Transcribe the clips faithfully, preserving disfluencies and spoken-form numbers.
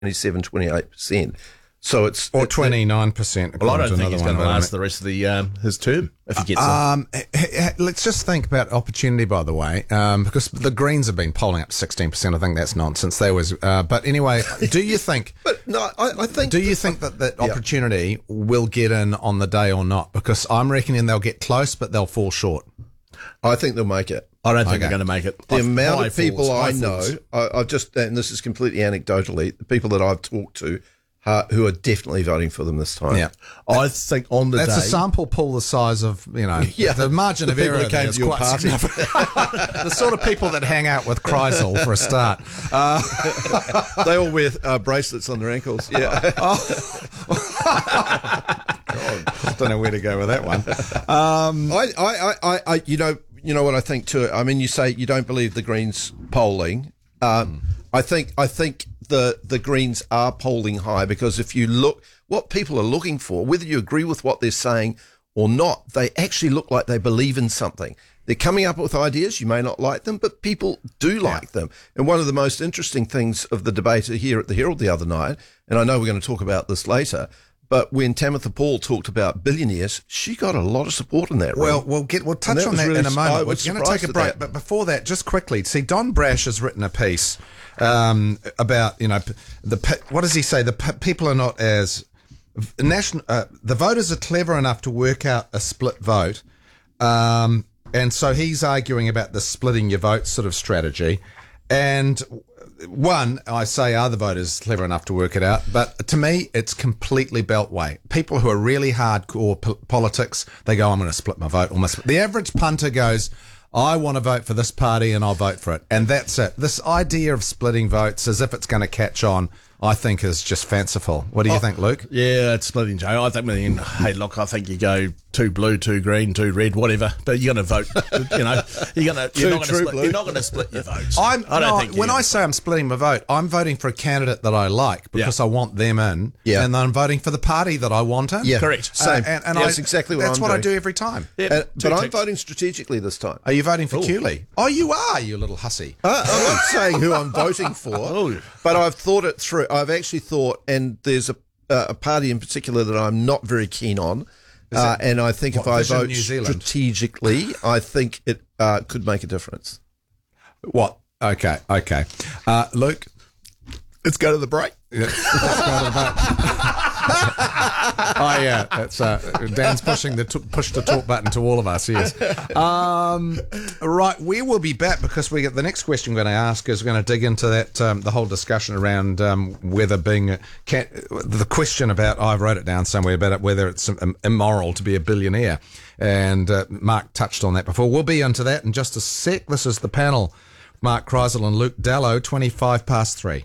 twenty-seven, twenty-eight percent. So it's or it's, twenty-nine percent. Well, I don't think he's going to last the rest of the um, his term if he gets um, it. Let's just think about opportunity, by the way, um, because the Greens have been polling up sixteen percent. I think that's nonsense. They was, uh, but anyway, do you think? But no, I, I think. Do you think that that yeah. opportunity will get in on the day or not? Because I'm reckoning they'll get close, but they'll fall short. I think they'll make it. I don't think okay. they're going to make it. The I've, amount of people falls, I know, I, I've just, and this is completely anecdotally, the people that I've talked to. Uh, who are definitely voting for them this time. Yeah, I think on the that's day, a sample pool the size of you know yeah, the margin the of error that came is to your quite party. significant. The sort of people that hang out with Kreisel for a start. Uh, they all wear uh, bracelets on their ankles. Yeah. Oh. God, I don't know where to go with that one. Um, I, I, I, I, you know, you know what I think too. I mean, you say you don't believe the Greens polling. Um, mm. I think, I think. The, the Greens are polling high because if you look, what people are looking for, whether you agree with what they're saying or not, they actually look like they believe in something. They're coming up with ideas. You may not like them, but people do like yeah. them. And one of the most interesting things of the debate here at the Herald the other night, and I know we're going to talk about this later, but when Tamitha Paul talked about billionaires, she got a lot of support in that room. Well, we'll get we'll touch that on that really, in a moment. We're going to take a break, that. but before that, just quickly, see, Don Brash has written a piece um, about you know the what does he say? The p- people are not as national. Uh, the voters are clever enough to work out a split vote, um, and so he's arguing about the splitting your vote sort of strategy, and. One, I say, are the voters clever enough to work it out? But to me, it's completely beltway. People who are really hardcore po- politics, they go, I'm going to split my vote. Almost. The average punter goes, I want to vote for this party and I'll vote for it. And that's it. This idea of splitting votes as if it's going to catch on, I think is just fanciful. What do you oh, think, Luke? Yeah, it's splitting, Joe. I think, I mean, hey, look, I think you go two blue, two green, two red, whatever, but you're going to vote, you know, you're going to, you're not going to split, you're not going to split your votes. I'm, I don't no, think when you. I say I'm splitting my vote, I'm voting for a candidate that I like because yeah. I want them in, yeah. and then I'm voting for the party that I want in. Yeah, correct. Uh, Same. and and yeah, I, that's exactly what that's I'm what doing. I do every time. Yeah, uh, but I'm voting strategically this time. Are you voting for Ooh. Cooley? Oh, you are, you little hussy. Uh, I'm not saying who I'm voting for, oh. but I've thought it through. I've actually thought, and there's a, uh, a party in particular that I'm not very keen on. Uh, and I think what, if I vote strategically, I think it uh, could make a difference. What? Okay, okay. Uh, Luke? Let's go to the break. Let's go to the break. Oh, yeah. That's, uh, Dan's pushing the t- push to talk button to all of us, yes. Um, right, we will be back because we get the next question we're going to ask is we're going to dig into that, um, the whole discussion around um, whether being, can, the question about, oh, I wrote it down somewhere, about it, whether it's um, immoral to be a billionaire. And uh, Mark touched on that before. We'll be into that in just a sec. This is the panel. Mark Kreisel and Luke Dallow, twenty-five past three.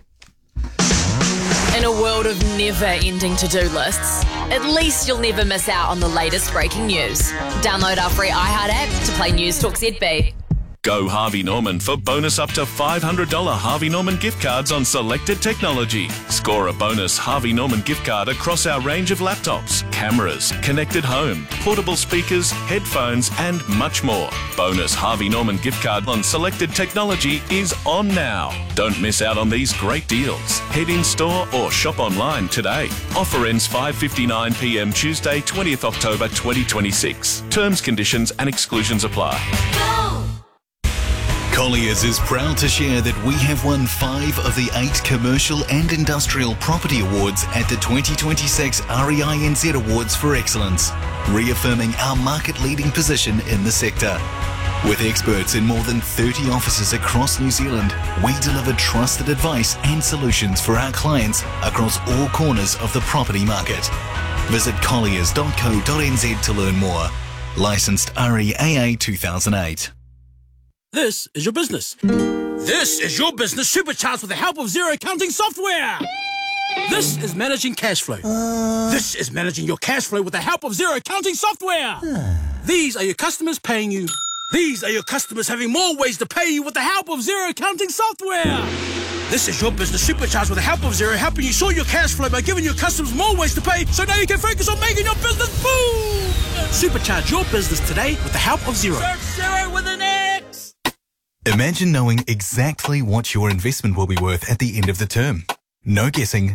In a world of never-ending to-do lists, at least you'll never miss out on the latest breaking news. Download our free iHeart app to play News Talk Z B. Go Harvey Norman for bonus up to five hundred dollars Harvey Norman gift cards on selected technology. Score a bonus Harvey Norman gift card across our range of laptops, cameras, connected home, portable speakers, headphones, and much more. Bonus Harvey Norman gift card on selected technology is on now. Don't miss out on these great deals. Head in store or shop online today. Offer ends five fifty-nine p.m. Tuesday, twentieth October twenty twenty-six. Terms, conditions and exclusions apply. Go! Colliers is proud to share that we have won five of the eight commercial and industrial property awards at the twenty twenty-six R E I N Z Awards for Excellence, reaffirming our market-leading position in the sector. With experts in more than thirty offices across New Zealand, we deliver trusted advice and solutions for our clients across all corners of the property market. Visit colliers dot co dot n z to learn more. Licensed R E A A two thousand eight. This is your business. This is your business supercharged with the help of Xero accounting software. This is managing cash flow. Uh... This is managing your cash flow with the help of Xero accounting software. These are your customers paying you. These are your customers having more ways to pay you with the help of Xero accounting software. This is your business supercharged with the help of Xero, helping you sort your cash flow by giving your customers more ways to pay, so now you can focus on making your business boom. Supercharge your business today with the help of Xero. Search Xero with an X. Imagine knowing exactly what your investment will be worth at the end of the term. No guessing.